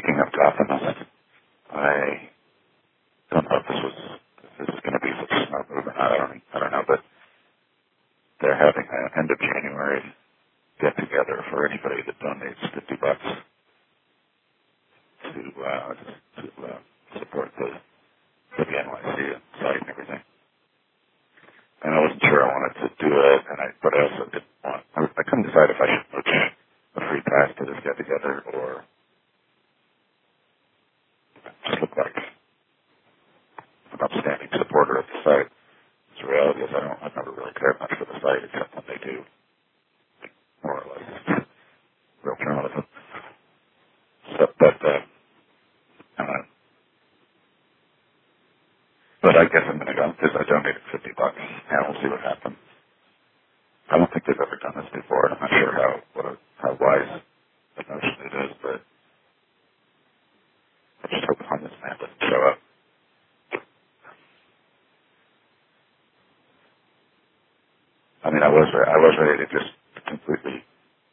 speaking of Gotham, I don't know if this is going to be such a smart move or not. I don't know, but they're having an end of January get together for anybody that donates $50 to support the NYC site and everything. And I wasn't sure I wanted to do it, but I also didn't want. I couldn't decide if I should put a free pass to this get together or just look like an upstanding supporter of the site. The reality is I've never really cared much for the site except when they do more or less real journalism. So, but I guess I'm going to go because I donated $50, and we'll see what happens. I don't think they've ever done this before, and I'm not sure how wise the notion it is, but I just hope this man doesn't show up. I mean, I was ready to just completely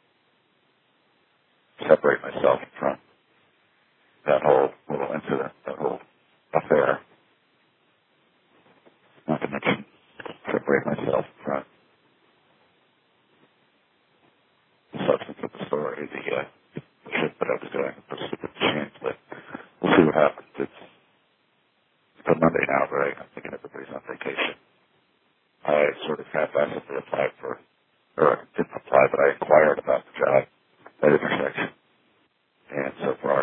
separate myself from that whole little incident, that whole affair. Not to mention separate myself from the substance of the story, the shit that I was doing, the stupid machines. But we'll see what happens. It's Monday now, right? I'm thinking everybody's on vacation. I sort of half-assedly applied for, or I didn't apply, but I inquired about the job at Intersection. And so far,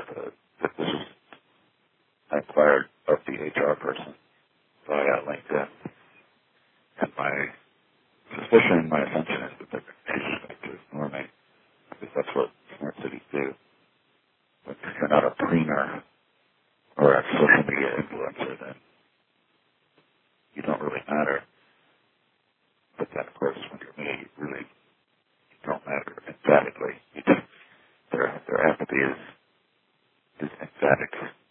I inquired of the HR person via LinkedIn. And my suspicion, my assumption is that they're going to ignore me, because that's what smart cities do. But if you're not a preener or a social media influencer, then you don't really matter. But then, of course, when you're me, you really don't matter emphatically. Their empathy is emphatic.